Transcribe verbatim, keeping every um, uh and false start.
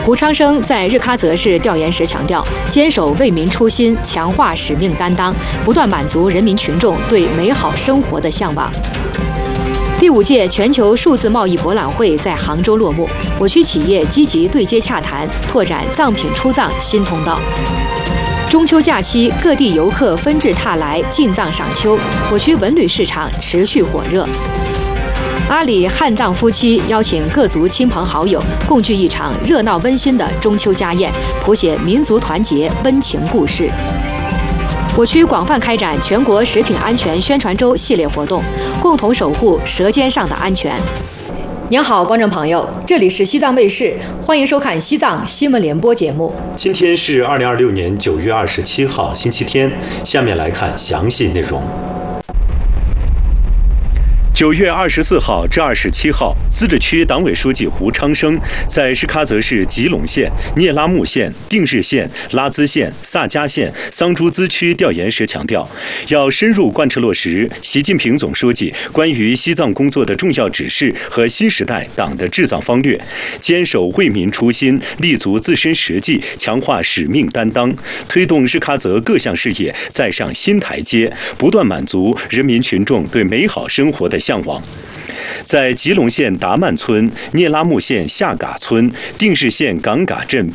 胡昌生在日喀则市调研时强调，坚守为民初心，强化使命担当，不断满足人民群众对美好生活的向往。第五届全球数字贸易博览会在杭州落幕，我区企业积极对接洽谈，拓展藏品出藏新通道。中秋假期，各地游客纷至沓来进藏赏秋，我区文旅市场持续火热。阿里汉藏夫妻邀请各族亲朋好友共聚一场热闹温馨的中秋家宴，谱写民族团结温情故事。我区广泛开展全国食品安全宣传周系列活动，共同守护舌尖上的安全。您好，观众朋友，这里是西藏卫视，欢迎收看西藏新闻联播节目。 今天是二零二六年九月二十七号，星期天。下面来看详细内容。九月二十四号至二十七号，自治区党委书记胡昌生在日喀则市吉隆县、聂拉木县、定日县、拉孜县、萨迦县、桑珠孜区调研时强调，要深入贯彻落实习近平总书记关于西藏工作的重要指示和新时代党的治藏方略，坚守为民初心，立足自身实际，强化使命担当，推动日喀则各项事业再上新台阶，不断满足人民群众对美好生活的向往。在吉隆县达曼村、聂拉木县下嘎村、定日县岗嘎镇